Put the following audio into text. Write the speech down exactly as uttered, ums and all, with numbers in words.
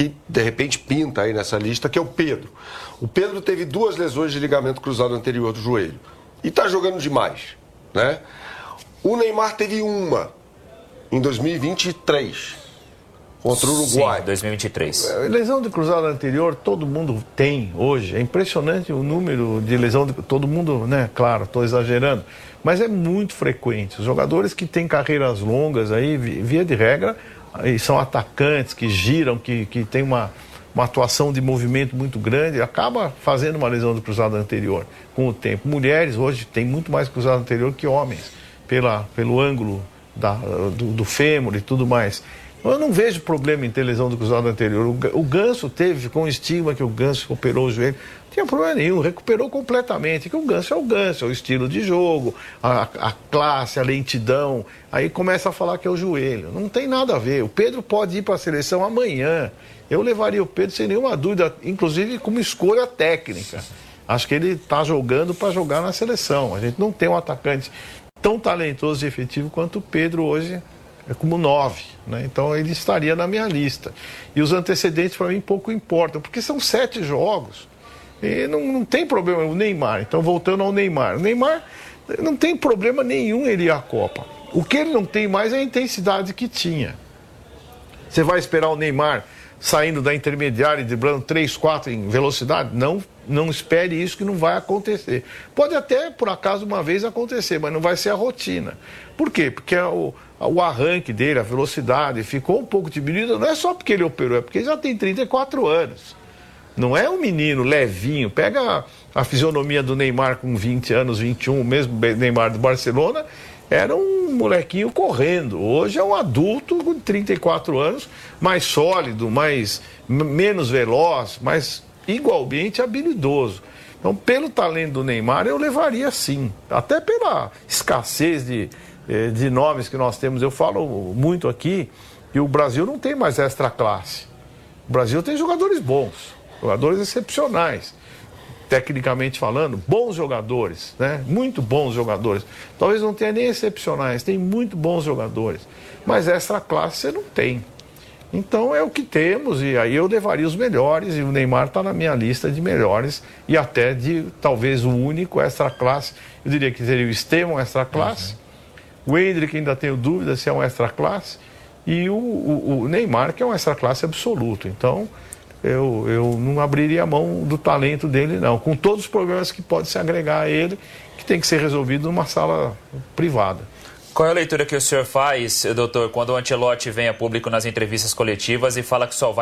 que de repente pinta aí nessa lista, que é o Pedro. O Pedro teve duas lesões de ligamento cruzado anterior do joelho e está jogando demais, né? O Neymar teve uma em dois mil e vinte e três contra o Uruguai. Sim, dois mil e vinte e três. Lesão de cruzado anterior todo mundo tem hoje. É impressionante o número de lesão de todo mundo, né? Claro, estou exagerando, mas é muito frequente. Os jogadores que têm carreiras longas aí, via de regra, aí são atacantes que giram, que, que tem uma, uma atuação de movimento muito grande, acaba fazendo uma lesão de cruzado anterior com o tempo. Mulheres hoje têm muito mais cruzado anterior que homens, pela, pelo ângulo da, do, do fêmur e tudo mais. Eu não vejo problema em ter lesão do cruzado anterior. O, o Ganso teve, com o estigma que o Ganso operou o joelho, não tinha problema nenhum, recuperou completamente, que o Ganso é o Ganso, é o estilo de jogo, a, a classe, a lentidão, aí começa a falar que é o joelho. Não tem nada a ver. O Pedro pode ir para a seleção amanhã. Eu levaria o Pedro sem nenhuma dúvida, inclusive como escolha técnica. Acho que ele está jogando para jogar na seleção. A gente não tem um atacante tão talentoso e efetivo quanto o Pedro hoje, é como nove, né? Então ele estaria na minha lista. E os antecedentes para mim pouco importam, porque são sete jogos. E não, não tem problema. O Neymar, então voltando ao Neymar. O Neymar não tem problema nenhum ele ir à Copa. O que ele não tem mais é a intensidade que tinha. Você vai esperar o Neymar saindo da intermediária e driblando três, quatro em velocidade? Não, não espere isso, que não vai acontecer. Pode até, por acaso, uma vez acontecer, mas não vai ser a rotina. Por quê? Porque o, o arranque dele, a velocidade, ficou um pouco diminuída. Não é só porque ele operou, é porque ele já tem trinta e quatro anos. Não é um menino levinho. Pega a, a fisionomia do Neymar com vinte anos, vinte e um, o mesmo Neymar do Barcelona, era um molequinho correndo. Hoje é um adulto com trinta e quatro anos, mais sólido, mais, menos veloz, mas igualmente habilidoso. Então, pelo talento do Neymar, eu levaria sim. Até pela escassez de, de nomes que nós temos. Eu falo muito aqui que o Brasil não tem mais extra classe. O Brasil tem jogadores bons, jogadores excepcionais. Tecnicamente falando, bons jogadores, né? Muito bons jogadores. Talvez não tenha nem excepcionais, tem muito bons jogadores. Mas extra classe você não tem. Então é o que temos, e aí eu levaria os melhores, e o Neymar está na minha lista de melhores, e até de talvez o único extra classe. Eu diria que seria o Estevão extra classe, uhum. O Endrick ainda tenho dúvida se é um extra classe, e o, o, o Neymar, que é um extra classe absoluto. Então Eu, eu não abriria a mão do talento dele, não. Com todos os problemas que pode se agregar a ele, que tem que ser resolvido numa sala privada. Qual é a leitura que o senhor faz, doutor, quando o Ancelotti vem a público nas entrevistas coletivas e fala que só vai